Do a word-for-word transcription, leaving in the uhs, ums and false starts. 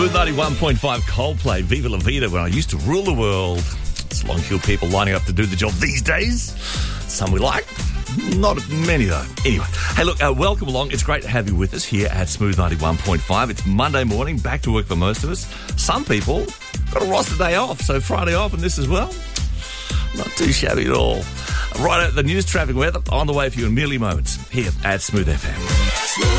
Smooth ninety-one point five Coldplay, Viva La Vida, when I used to rule the world. It's long-queue people lining up to do the job these days. Some we like, not many though. Anyway, hey look, uh, welcome along. It's great to have you with us here at Smooth ninety-one point five. It's Monday morning, back to work for most of us. Some people got a roster day off, so Friday off and this as well. Not too shabby at all. Right at the news, traffic, weather on the way for you in merely moments here at Smooth F M.